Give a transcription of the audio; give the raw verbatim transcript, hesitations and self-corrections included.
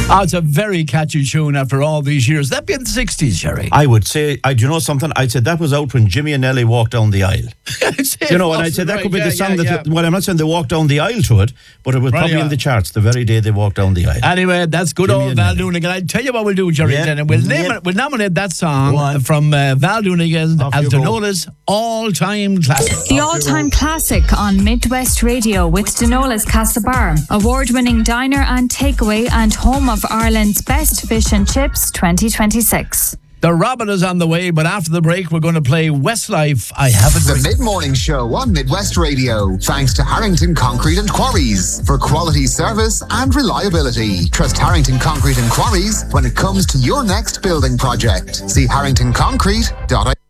Oh, it's a very catchy tune after all these years. That'd be in the sixties, Jerry. I would say, I, do you know something? I'd say that was out when Jimmy and Nelly walked down the aisle. You know, and I'd say that right. could be yeah, the song yeah, that, yeah. well, I'm not saying they walked down the aisle to it, but it was Right, probably yeah. in the charts the very day they walked down the aisle. Anyway, that's good Jimmy old and Val Nelly. Doonigan. I'll tell you what we'll do, Jerry. Yeah. Then we'll, name Yeah. it, we'll nominate that Go song on. from uh, Val Doonigan Off as you go. Denola's all-time classic. The all-time classic on Midwest Radio with Denola's Castlebar, award-winning diner and takeaway and home of Ireland's best fish and chips twenty twenty-six. The Robin is on the way, but after the break, we're going to play Westlife. I have a The drink. Mid-Morning Show on Midwest Radio. Thanks to Harrington Concrete and Quarries for quality service and reliability. Trust Harrington Concrete and Quarries when it comes to your next building project. See harrington concrete dot I E.